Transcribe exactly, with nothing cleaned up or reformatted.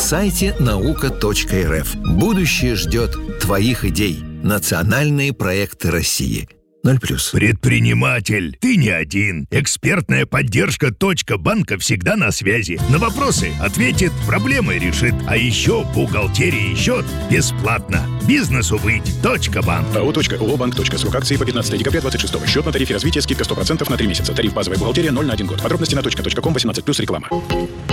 сайте наука точка эр эф. Будущее ждет твоих идей. Национальные проекты России. ноль плюс. Предприниматель, ты не один. Экспертная поддержка «Точка банка» всегда на связи. На вопросы ответит, проблемы решит. А еще бухгалтерия и счет бесплатно. Бизнесу быть. «Точка банк». АО «Точка», ООО «Банк». Точка. Срок акции по пятнадцатое декабря двадцать шестого. Счет на тарифе развития. Скидка сто процентов на три месяца. Тариф базовая бухгалтерия ноль на один год. Подробности на точка точка ком, восемнадцать плюс, реклама.